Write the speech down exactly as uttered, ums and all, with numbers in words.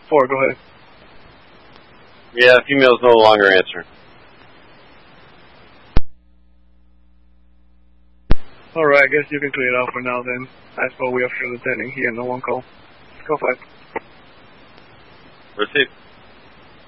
four, go ahead. Yeah, female's no longer answering. Alright, I guess you can clear it out for now then. As for we are still attending here, no one call. Go five. Receive.